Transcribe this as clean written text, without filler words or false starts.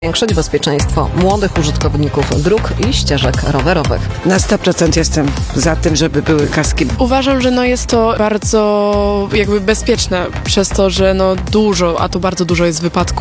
Zwiększyć bezpieczeństwo młodych użytkowników dróg i ścieżek rowerowych. Na 100% jestem za tym, żeby były kaski. Uważam, że jest to bardzo bezpieczne przez to, że dużo, a to bardzo dużo jest wypadków.